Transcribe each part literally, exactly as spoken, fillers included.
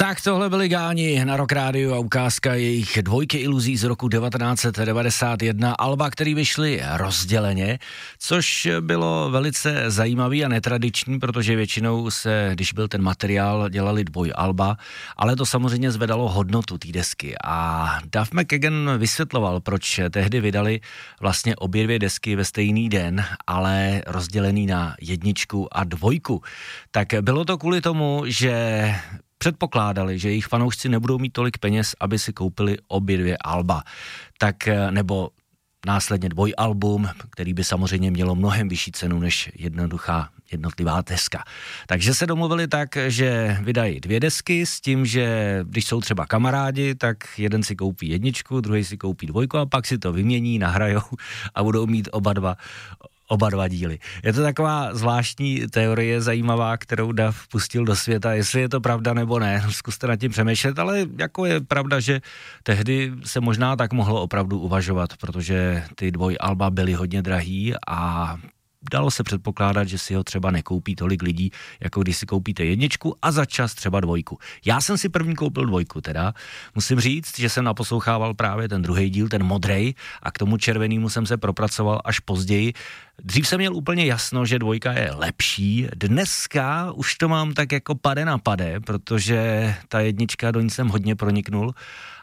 Tak tohle byli Gáni na Rock Rádiu a ukázka jejich dvojky iluzí z roku devatenáct set devadesát jedna, alba, který vyšly rozděleně, což bylo velice zajímavý a netradiční, protože většinou se, když byl ten materiál, dělali dvojalba, ale to samozřejmě zvedalo hodnotu té desky a Duff McKagan vysvětloval, proč tehdy vydali vlastně obě dvě desky ve stejný den, ale rozdělený na jedničku a dvojku. Tak bylo to kvůli tomu, že předpokládali, že jejich fanoušci nebudou mít tolik peněz, aby si koupili obě dvě alba. Tak nebo následně dvojalbum, který by samozřejmě mělo mnohem vyšší cenu než jednoduchá jednotlivá deska. Takže se domluvili tak, že vydají dvě desky s tím, že když jsou třeba kamarádi, tak jeden si koupí jedničku, druhý si koupí dvojku a pak si to vymění, nahrajou a budou mít oba dva Oba dva díly. Je to taková zvláštní teorie zajímavá, kterou Duff pustil do světa, jestli je to pravda nebo ne, zkuste nad tím přemýšlet, ale jako je pravda, že tehdy se možná tak mohlo opravdu uvažovat, protože ty dvojalba byly hodně drahý a dalo se předpokládat, že si ho třeba nekoupí tolik lidí, jako když si koupíte jedničku a za čas třeba dvojku. Já jsem si první koupil dvojku teda. Musím říct, že jsem naposlouchával právě ten druhý díl, ten modrej, a k tomu červenému jsem se propracoval až později. Dřív jsem měl úplně jasno, že dvojka je lepší. Dneska už to mám tak jako pade na pade, protože ta jednička, do ní jsem hodně proniknul.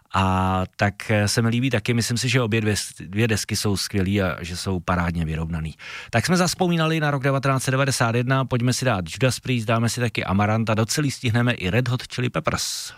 A tak se mi líbí taky, myslím si, že obě dvě, dvě desky jsou skvělý a že jsou parádně vyrovnaný. Tak jsme zazpomínali na rok devatenáct set devadesát jedna, pojďme si dát Judas Priest, dáme si taky Amarant a docelý stihneme i Red Hot Chili Peppers.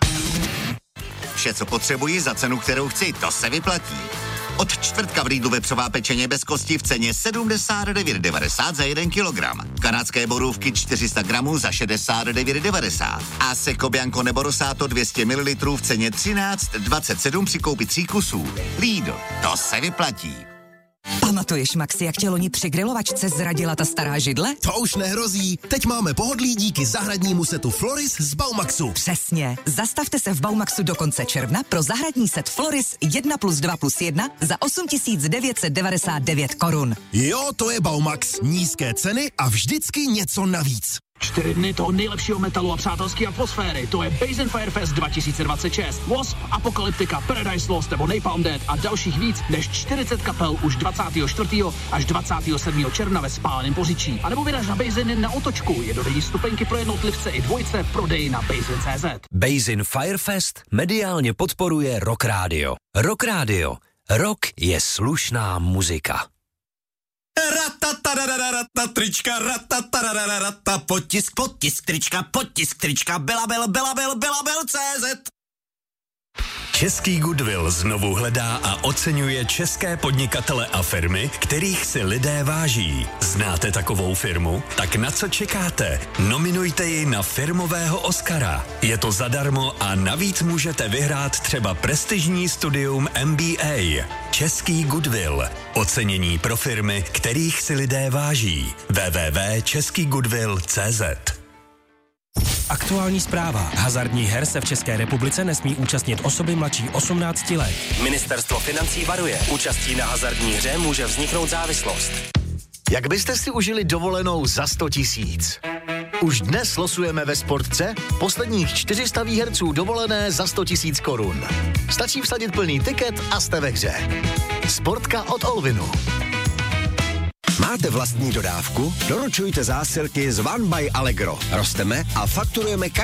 Vše, co potřebuji za cenu, kterou chci, to se vyplatí. Od čtvrtka v Lidlu vepřová pečeně bez kosti v ceně sedmdesát devět devadesát za jeden kilogram. Kanadské borůvky čtyři sta gramů za šedesát devět devadesát. A Seco Bianco nebo Rosato dvě stě mililitrů v ceně třináct dvacet sedm při koupi tří kusů. Lidl, to se vyplatí. Pamatuješ, Maxi, jak tě loni při grilovačce zradila ta stará židle? To už nehrozí. Teď máme pohodlí díky zahradnímu setu Floris z Baumaxu. Přesně. Zastavte se v Baumaxu do konce června pro zahradní set Floris jedna plus dva plus jedna za osm tisíc devět set devadesát devět korun. Jo, to je Baumax. Nízké ceny a vždycky něco navíc. Čtyři dny toho nejlepšího metalu a přátelské atmosféry. To je Basin Firefest dva tisíce dvacet šest. Wasp, Apokalyptika, Paradise Lost nebo Napalm Death a dalších víc než čtyřicet kapel už dvacátého čtvrtého až dvacátého sedmého června ve Spáleném Poříčí. A nebo vyraž na Basin na Otočku. Jednodenní stupenky pro jednotlivce i dvojce v prodeji na Basin tečka cé zet. Basin Firefest mediálně podporuje Rock Radio. Rock Radio. Rock je slušná muzika. Ratatarararata, trička, ratatarararata, potisk, potisk, trička, potisk, trička, Belabel, Belabel, Belabel, cé zet. Český Goodwill znovu hledá a oceňuje české podnikatele a firmy, kterých si lidé váží. Znáte takovou firmu? Tak na co čekáte? Nominujte ji na firmového Oscara. Je to zadarmo a navíc můžete vyhrát třeba prestižní studium M B A. Český Goodwill. Ocenění pro firmy, kterých si lidé váží. w w w tečka český goodwill tečka cé zet. Aktuální zpráva. Hazardních her se v České republice nesmí účastnit osoby mladší osmnácti let. Ministerstvo financí varuje. Účastí na hazardní hře může vzniknout závislost. Jak byste si užili dovolenou za sto tisíc? Už dnes losujeme ve Sportce posledních čtyři sta výherců dovolené za sto tisíc korun. Stačí vsadit plný tiket a jste ve hře. Sportka od Olvinu. Máte vlastní dodávku? Doručujte zásilky z One by Allegro. Rosteme a fakturujeme